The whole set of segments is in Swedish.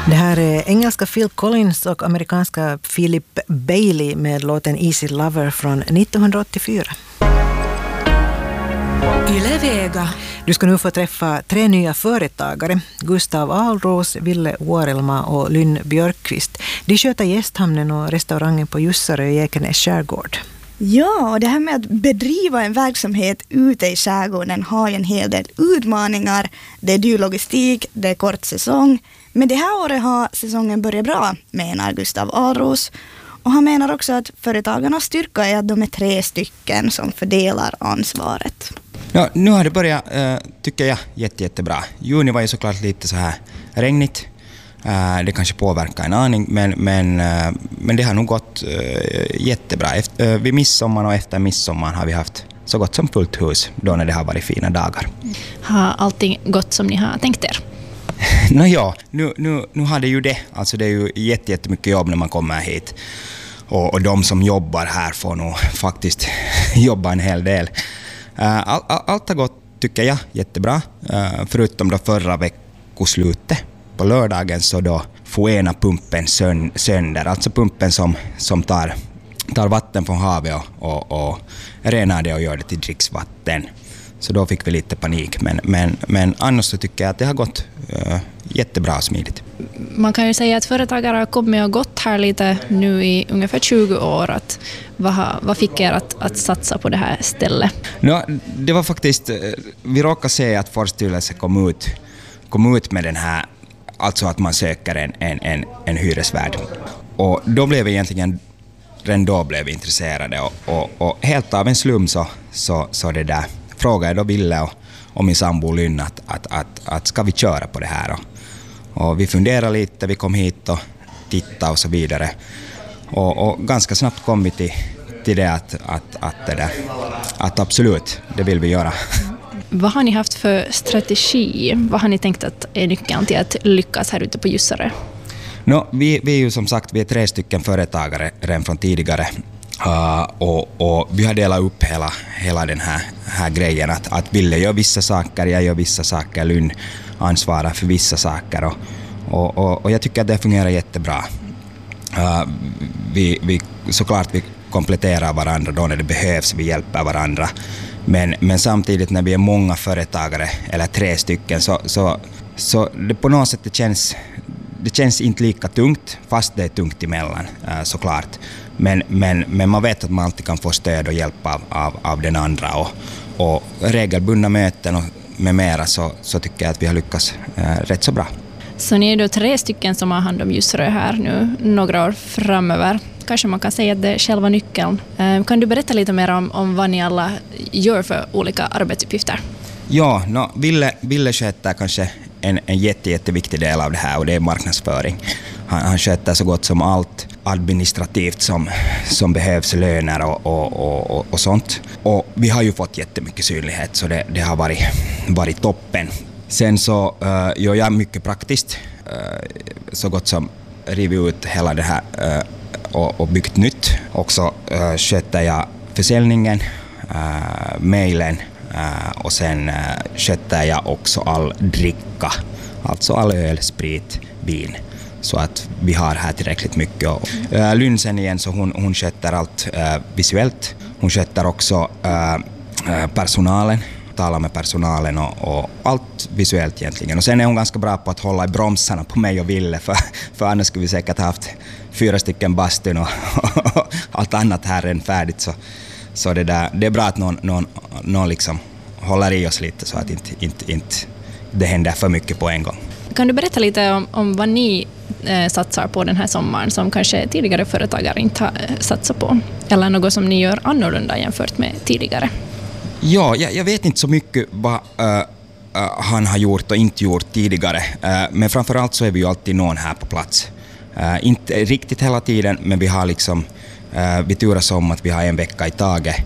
Det här är engelska Phil Collins och amerikanska Philip Bailey med låten Easy Lover från 1984. Yle Vega. Du ska nu få träffa 3 nya företagare, Gustav Ahlros, Ville Vuorelma och Lynn Björkqvist. De sköter gästhamnen och restaurangen på Jussarö i Ekenäs skärgård. Ja, och det här med att bedriva en verksamhet ute i skärgården har ju en hel del utmaningar. Det är dyr logistik, det är kort säsong. Men det här året har säsongen börjat bra, menar Gustav Ahlros. Och han menar också att företagarnas styrka är att de är 3 stycken som fördelar ansvaret. Ja, nu har det börjat, tycker jag, jättebra. Juni var ju såklart lite så här regnigt. Det kanske påverkar en aning, men det har nog gått jättebra. Vid midsommar och efter midsommar har vi haft så gott som fullt hus då när det har varit fina dagar. Har allting gått som ni har tänkt er? Nåja, nu har det ju det. Alltså det är ju jättemycket jobb när man kommer hit. Och de som jobbar här får nog faktiskt jobba en hel del. Allt har gått, tycker jag, jättebra. Förutom då förra veckoslutet. På lördagen så då får ena pumpen sönder. Alltså pumpen som tar vatten från havet och renar det och gör det till dricksvatten. Så då fick vi lite panik. Men annars så tycker jag att det har gått jättebra och smidigt. Man kan ju säga att företagare har kommit och gått här lite nu i ungefär 20 år. Vad fick er att satsa på det här stället? Det var faktiskt, vi råkade se att Forststyrelsen kom ut med den här, alltså att man söker en hyresvärd. Och då blev vi egentligen, redan då blev vi intresserade och helt av en slum så det där frågade jag då Ville och min sambo Lynn att ska vi köra på det här. Och vi funderade lite, vi kom hit och tittade och så vidare. Och ganska snabbt kom vi till det att absolut, det vill vi göra. Vad har ni haft för strategi? Vad har ni tänkt att är nyckeln till att lyckas här ute på Jussarö? Vi är ju som sagt, vi är 3 stycken företagare redan från tidigare. Och vi har delat upp hela den här grejen att Ville gör vissa saker, jag gör vissa saker, Lynn ansvarar för vissa saker och jag tycker att det fungerar jättebra. Vi såklart vi kompletterar varandra då när det behövs, vi hjälper varandra, men samtidigt när vi är många företagare eller 3 stycken så det på något sätt det känns inte lika tungt, fast det är tungt emellan såklart. Men man vet att man alltid kan få stöd och hjälp av den andra och regelbundna möten och med mera så tycker jag att vi har lyckats rätt så bra. Så ni är då 3 stycken som har hand om Jussarö här nu några år framöver. Kanske man kan säga att det är själva nyckeln. Kan du berätta lite mer om vad ni alla gör för olika arbetsuppgifter? Ja, Ville sköter kanske en jätteviktig del av det här och det är marknadsföring. Han sköter så gott som allt administrativt som behövs, löner och sånt. Och vi har ju fått jättemycket synlighet så det har varit toppen. Sen så gör jag mycket praktiskt, så gott som rivit ut hela det här och byggt nytt. Också sköter jag försäljningen, mejlen och sen sköter jag också all dricka, alltså all öl, sprit, vin. Så att vi har här tillräckligt mycket. Lynn sen igen så hon sköter allt visuellt. Hon sköter också personalen, talar med personalen och allt visuellt egentligen. Och sen är hon ganska bra på att hålla i bromsarna på mig och Ville för annars skulle vi säkert haft 4 stycken bastun och allt annat här än färdigt. Så det är bra att någon liksom håller i oss lite så att inte det händer för mycket på en gång. Kan du berätta lite om vad ni satsar på den här sommaren som kanske tidigare företagare inte har satsat på? Eller något som ni gör annorlunda jämfört med tidigare? Ja, jag vet inte så mycket vad han har gjort och inte gjort tidigare. Men framförallt så är vi ju alltid någon här på plats. Inte riktigt hela tiden, men vi har liksom vi turas om att vi har en vecka i taget.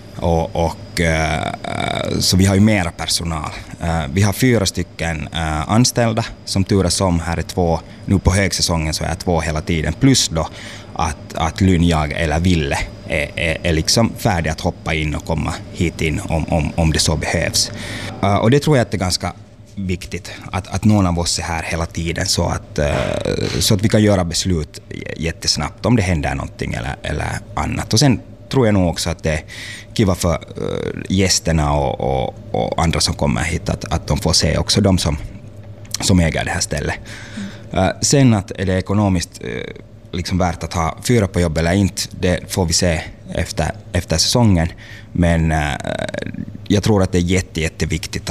Så vi har ju mera personal. Vi har 4 stycken anställda som turas om. Här är 2, nu på högsäsongen så är 2 hela tiden. Plus då att Lynn, jag eller Ville är liksom färdig att hoppa in och komma hit in om det så behövs. Och det tror jag att är ganska viktigt att någon av oss är här hela tiden så att vi kan göra beslut jättesnabbt om det händer någonting eller annat. Och sen tror jag nog också att det är kiva för gästerna och andra som kommer hit att de får se också de som äger det här stället. Sen att är det ekonomiskt liksom värt att ha 4 på jobb eller inte, det får vi se efter säsongen. Men jag tror att det är jätteviktigt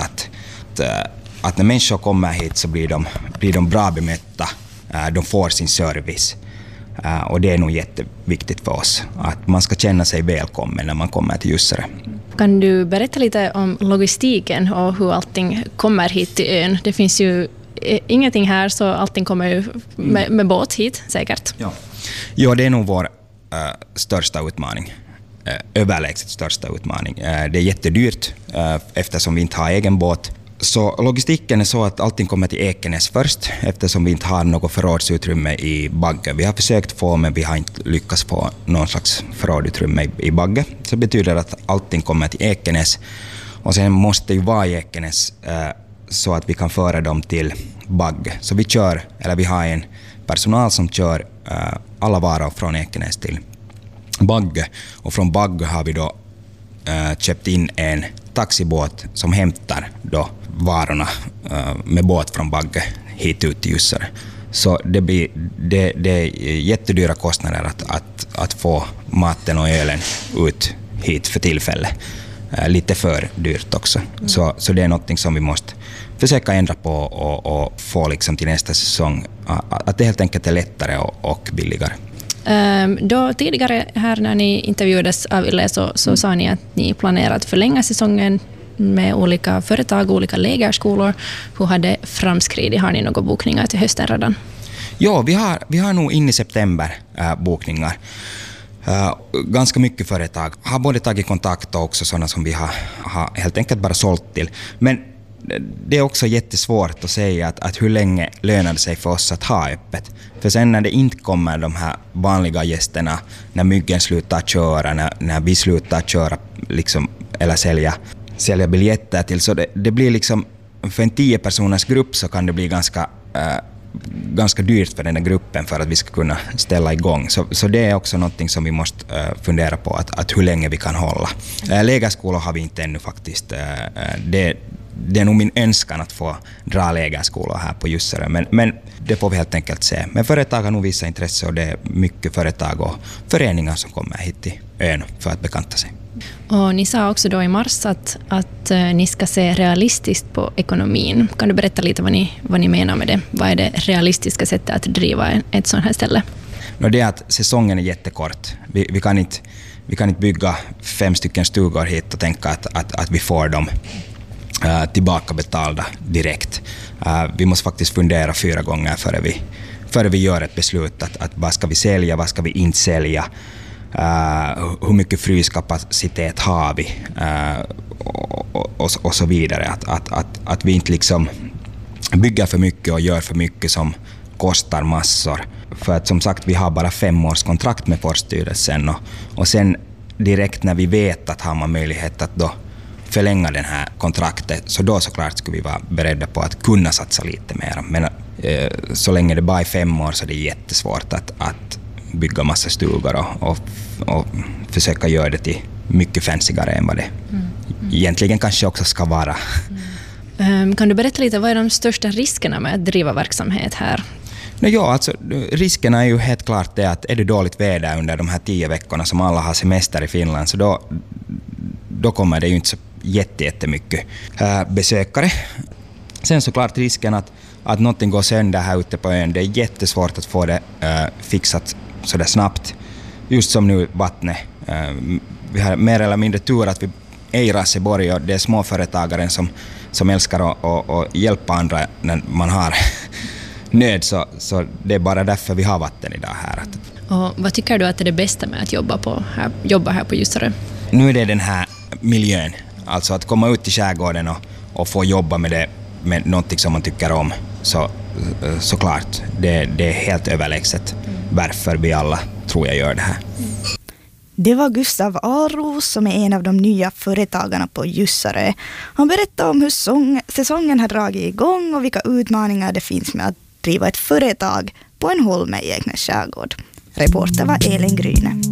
att när människor kommer hit så blir de bra bemötta, de får sin service. Och det är nog jätteviktigt för oss, att man ska känna sig välkommen när man kommer till Jussarö. Kan du berätta lite om logistiken och hur allting kommer hit till ön? Det finns ju ingenting här, så allting kommer ju med båt hit säkert. Ja, det är nog vår största utmaning. Överlägset största utmaning. Det är jättedyrt eftersom vi inte har egen båt. Så logistiken är så att allting kommer till Ekenäs först eftersom vi inte har något förrådsutrymme i Bagge. Vi har försökt få, men vi har inte lyckats få någon slags förrådsutrymme i Bagge. Så det betyder att allting kommer till Ekenäs och sen måste ju vara i Ekenäs så att vi kan föra dem till Bagge. Så vi har en personal som kör alla varor från Ekenäs till Bagge. Och från Bagge har vi då köpt in en taxibåt som hämtar då varorna med båt från Bagge hit ut till Jussarö. Så det är jättedyra kostnader att få maten och ölen ut hit för tillfället. Lite för dyrt också. Så det är något som vi måste försöka ändra på och få liksom till nästa säsong. Att det helt enkelt är lättare och billigare. Då tidigare här när ni intervjuades av Yle så sa ni att ni planerar att förlänga säsongen med olika företag, olika lägerskolor. Hur har det framskridit? Har ni några bokningar till hösten redan? Ja, vi har nog in i september bokningar. Ganska mycket företag har både tagit kontakt och också sådana som vi har helt enkelt bara sålt till. Men det är också jättesvårt att säga att hur länge lönar det sig för oss att ha öppet. För sen när det inte kommer de här vanliga gästerna, när myggen slutar köra, när vi slutar köra liksom, eller sälja biljetter till, så det blir liksom för en 10-personers grupp så kan det bli ganska dyrt för den här gruppen för att vi ska kunna ställa igång. Så det är också någonting som vi måste fundera på, att hur länge vi kan hålla. Lägerskolor har vi inte ännu faktiskt. Det är nog min önskan att få dra lägerskolor här på Jussarö, men det får vi helt enkelt se. Men företag har nog vissa intresse och det är mycket företag och föreningar som kommer hit till ön för att bekanta sig. Och ni sa också då i mars att ni ska se realistiskt på ekonomin. Kan du berätta lite vad ni menar med det? Vad är det realistiska sättet att driva ett sådant här ställe? Det är att säsongen är jättekort. Vi kan inte bygga 5 stycken stugor hit och tänka att vi får dem tillbaka betalda direkt. Vi måste faktiskt fundera 4 gånger före vi gör ett beslut att vad ska vi sälja, vad ska vi inte sälja, hur mycket fryskapacitet har vi och så vidare. Att vi inte liksom bygger för mycket och gör för mycket som kostar massor. För att som sagt, vi har bara 5 års kontrakt med Forststyrelsen och sen direkt när vi vet att har man möjlighet att då förlänga den här kontraktet, så då såklart skulle vi vara beredda på att kunna satsa lite mer. Men så länge det bara är 5 år så är det jättesvårt att bygga massa stugor och försöka göra det till mycket fancyare än vad det egentligen kanske också ska vara. Kan du berätta lite, vad är de största riskerna med att driva verksamhet här? Ja, alltså riskerna är ju helt klart det att är det dåligt väder under de här 10 veckorna som alla har semester i Finland, så då kommer det ju inte så jättemycket besökare. Sen såklart risken att någonting går sönder här ute på ön. Det är jättesvårt att få det fixat så där snabbt. Just som nu vattnet. Vi har mer eller mindre tur att vi är i Raseborg och det är småföretagaren som älskar att hjälpa andra när man har nöd. Så det är bara därför vi har vatten idag här. Och vad tycker du att är det bästa med att jobba här på Jussarö? Nu är det den här miljön. Alltså att komma ut i skärgården och få jobba med någonting som man tycker om. Såklart, det är helt överlägset varför vi alla tror jag gör det här. Det var Gustav Alros som är en av de nya företagarna på Jussarö. Han berättade om hur säsongen har dragit igång och vilka utmaningar det finns med att driva ett företag på en holme i Eknäs skärgård. Reporter var Elin Gryne.